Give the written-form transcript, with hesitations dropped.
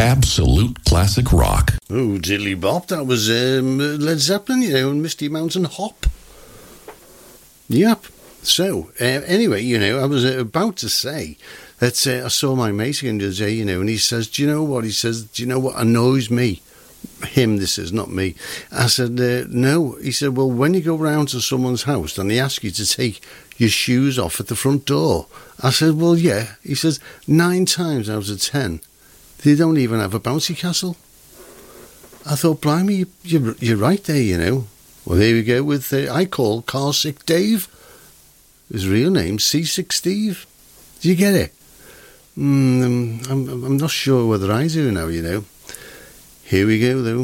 absolute classic rock. Oh, diddly bop, that was Led Zeppelin, and Misty Mountain Hop. Yep. So, anyway, I was about to say that I saw my mate again the other day, and he says, do you know what? He says, do you know what annoys me? Him, this is, not me. I said, no. He said, well, when you go round to someone's house and they ask you to take your shoes off at the front door. I said, well, yeah. He says, 9 times out of 10, they don't even have a bouncy castle. I thought, blimey, you're right there, Well, there we go with, I call Car Sick Dave. His real name, Seasick Steve. Do you get it? I'm not sure whether I do now, Here we go, though.